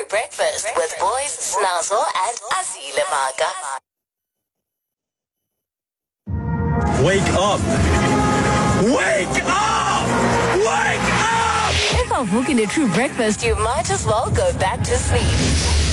Breakfast with boys Snazo and Azile Maga. Wake up! Wake up! Wake up! If I'm booking a true breakfast, you might as well go back to sleep.